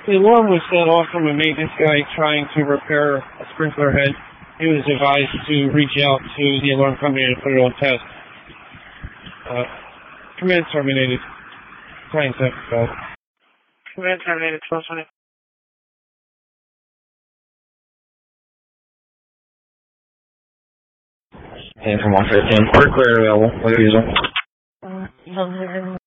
The alarm was set off from a maintenance guy trying to repair a sprinkler head. He was advised to reach out to the alarm company to put it on test. Command terminated. Client set. Command terminated, 1220. And from 115, we're clear available. What are you using?